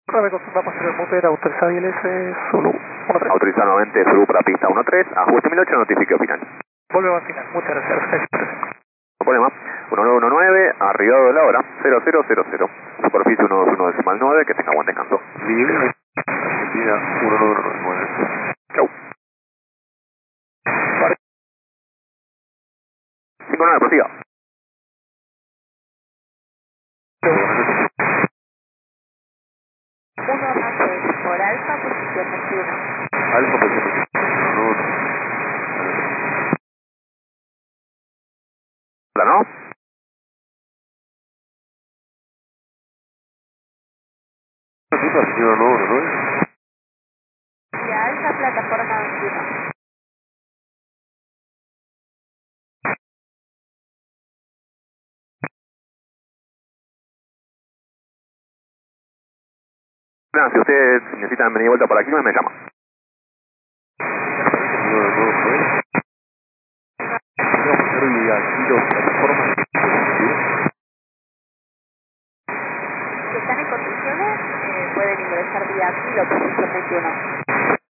9 confirmamos el motor autorizado ILS Zulu 13. Autorizado nuevamente Zulu para pista 13, ajuste 1008, notifique final. Volvemos al final, muchas gracias. No problema. 1919, arribado de la hora, 0000. Superficie 121,9, que tenga buen descanso. Libre, Argentina 1919. Chau. 59, prosiga. Por alfa, posición 21. Alfa, posición 21. ¿No? Argentina 1919. Y alfa, plataforma 21. Si ustedes necesitan venir de vuelta por aquí, me llama. Si están en condiciones, pueden ingresar vía kilo, posición 21.